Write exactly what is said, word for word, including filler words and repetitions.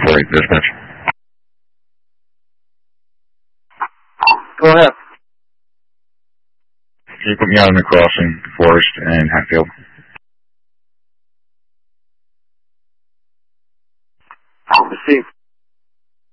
four eight, dispatch. Go ahead. Can you put me out on the crossing, Forest and Hatfield? Received.